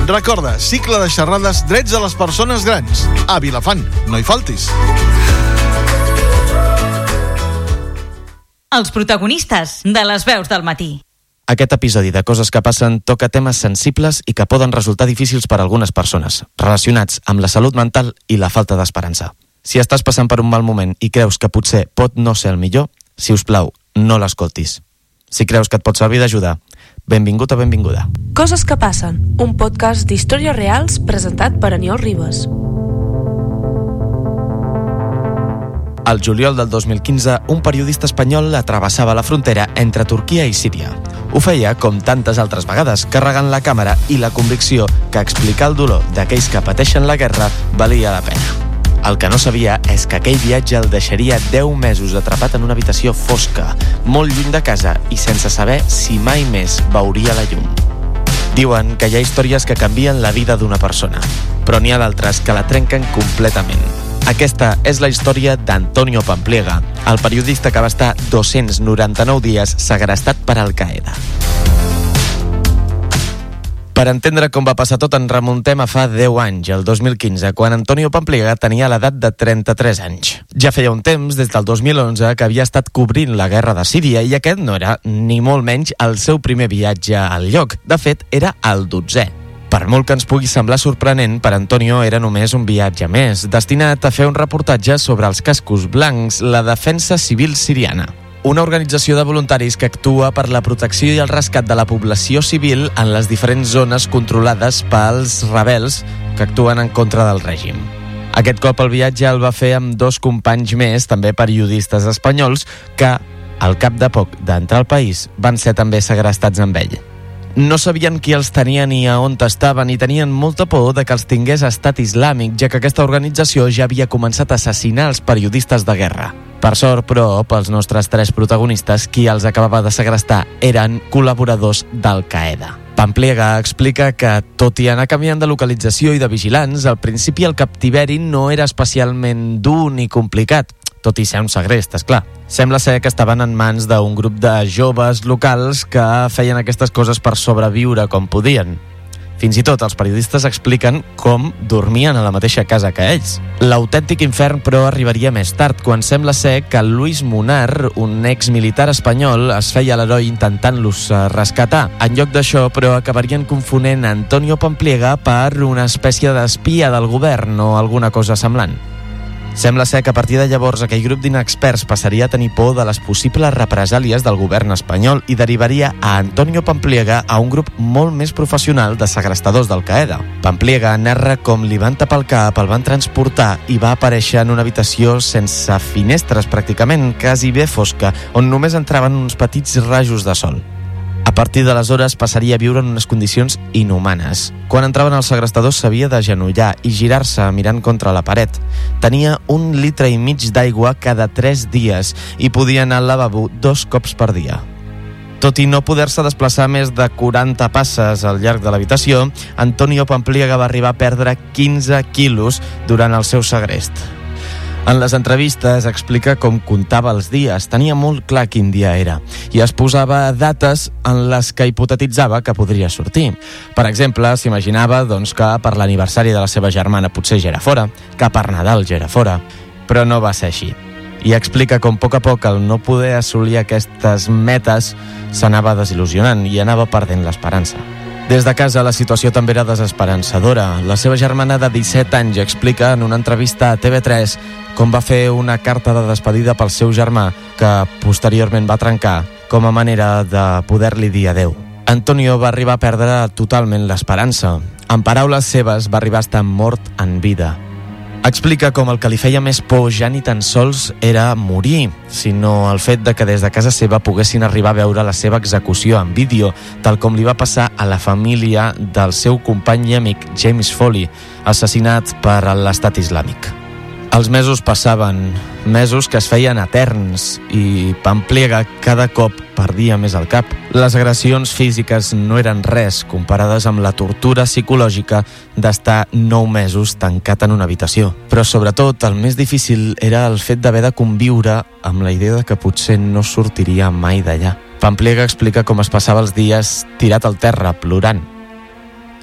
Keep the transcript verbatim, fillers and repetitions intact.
Recorda, cicle de xerrades drets de les persones grans. A Vilafant, no hi faltis. Els protagonistes de les veus del matí. Aquest episodi de Coses que passen toca temes sensibles i que poden resultar difícils per a algunes persones, relacionats amb la salut mental i la falta d'esperança. Si estàs passant per un mal moment i creus que potser pot no ser el millor, si us plau, no l'escoltis. Si creus que et pot servir d'ajuda, benvingut o benvinguda. Coses que passen, un podcast d'històries reals presentat per Aniol Ribas. Al juliol del dos mil quinze, un periodista espanyol atrevessava la frontera entre Turquia i Síria. Ho feia, com tantes altres vegades, carregant la càmera i la convicció que explicar el dolor d'aquells que pateixen la guerra valia la pena. El que no sabia és que aquell viatge el deixaria deu mesos atrapat en una habitació fosca, molt lluny de casa i sense saber si mai més veuria la llum. Diuen que hi ha històries que canvien la vida d'una persona, però n'hi ha d'altres que la trenquen completament. Aquesta és la història d'Antonio Pampliega, el periodista que va estar dos-cents noranta-nou dies segrestat per Al-Qaeda. Per entendre com va passar tot, en remuntem a fa deu anys, el dos mil quinze, quan Antonio Pampliega tenia l'edat de trenta-tres anys. Ja feia un temps, des del dos mil onze, que havia estat cobrint la guerra de Síria i aquest no era, ni molt menys, el seu primer viatge al lloc. De fet, era el dotzè. Per molt que ens pugui semblar sorprenent, per Antonio era només un viatge més, destinat a fer un reportatge sobre els cascos blancs, la defensa civil siriana. Una organització de voluntaris que actua per la protecció i el rescat de la població civil en les diferents zones controlades pels rebels que actuen en contra del règim. Aquest cop el viatge el va fer amb dos companys més, també periodistes espanyols, que, al cap de poc d'entrar al país, van ser també segrestats amb ell. No sabien qui els tenia ni a on estaven i tenien molta por de que els tingués Estat Islàmic, ja que aquesta organització ja havia començat a assassinar els periodistes de guerra. Per sort, però, pels nostres tres protagonistes, qui els acabava de segrestar eren col·laboradors d'Al-Qaeda. Pampliega explica que, tot i anar canviant de localització i de vigilants, al principi el captiveri no era especialment dur ni complicat, tot i ser un segrest, esclar. Sembla ser que estaven en mans d'un grup de joves locals que feien aquestes coses per sobreviure com podien. Fins i tot els periodistes expliquen com dormien a la mateixa casa que ells. L'autèntic infern, però, arribaria més tard, quan sembla ser que Luis Munar, un exmilitar espanyol, es feia l'heroi intentant-los rescatar. En lloc d'això, però, acabarien confonent Antonio Pampliega per una espècie d'espia del govern o alguna cosa semblant. Sembla ser que a partir de llavors aquell grup d'inexperts passaria a tenir por de les possibles represàlies del govern espanyol i derivaria a Antonio Pampliega a un grup molt més professional de segrestadors d'Al-Qaeda. Pampliega narra com li van tapar el cap, el van transportar i va aparèixer en una habitació sense finestres pràcticament, quasi bé fosca, on només entraven uns petits rajos de sol. A partir d'aleshores passaria a viure en unes condicions inhumanes. Quan entraven els segrestadors s'havia d'agenollar i girar-se mirant contra la paret. Tenia un litre i mig d'aigua cada tres dies i podia anar al lavabo dos cops per dia. Tot i no poder-se desplaçar més de quaranta passes al llarg de l'habitació, Antonio Pampliega va arribar a perdre quinze quilos durant el seu segrest. En les entrevistes explica com comptava els dies, tenia molt clar quin dia era i es posava dates en les que hipotetitzava que podria sortir. Per exemple, s'imaginava doncs, que per l'aniversari de la seva germana potser ja era fora, que per Nadal ja era fora, però no va ser així. I explica com a poc a poc el no poder assolir aquestes metes s'anava desil·lusionant i anava perdent l'esperança. Des de casa la situació també era desesperançadora. La seva germana de disset anys explica en una entrevista a T V tres com va fer una carta de despedida pel seu germà que posteriorment va trencar com a manera de poder-li dir adeu. Antonio va arribar a perdre totalment l'esperança. En paraules seves, va arribar a estar mort en vida. Explica com el que li feia més por ja ni tan sols era morir, sinó el fet de que des de casa seva poguessin arribar a veure la seva execució en vídeo, tal com li va passar a la família del seu company i amic James Foley, assassinat per l'Estat Islàmic. Els mesos passaven, mesos que es feien eterns, i Pampliega cada cop perdia més el cap. Les agressions físiques no eren res comparades amb la tortura psicològica d'estar nou mesos tancat en una habitació. Però sobretot el més difícil era el fet d'haver de conviure amb la idea de que potser no sortiria mai d'allà. Pampliega explica com es passava els dies tirat al terra, plorant.